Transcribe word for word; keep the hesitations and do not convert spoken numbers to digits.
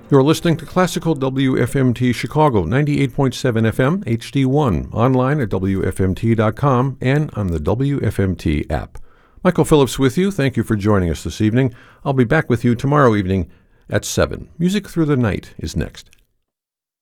You're listening to Classical W F M T Chicago, ninety-eight point seven F M, H D one, online at W F M T dot com and on the W F M T app. Michael Phillips with you. Thank you for joining us this evening. I'll be back with you tomorrow evening at seven. Music Through the Night is next.